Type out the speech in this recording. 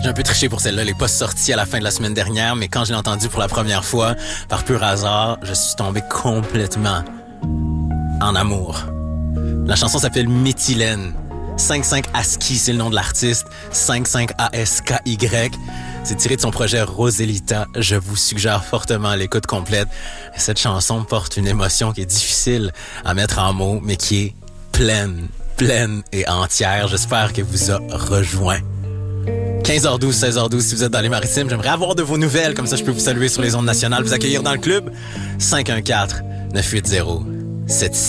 un peu triché pour celle-là. Elle n'est pas sortie à la fin de la semaine dernière, mais quand je l'ai entendue pour la première fois, par pur hasard, je suis tombé complètement en amour. La chanson s'appelle Méthylène. 55 ASCII, c'est le nom de l'artiste. 55 ASKY. C'est tiré de son projet Roselita. Je vous suggère fortement l'écoute complète. Cette chanson porte une émotion qui est difficile à mettre en mots, mais qui est pleine et entière. J'espère qu'elle vous a rejoint. 15h12, 16h12, si vous êtes dans les Maritimes, j'aimerais avoir de vos nouvelles, comme ça je peux vous saluer sur les ondes nationales, vous accueillir dans le club. 514-980-76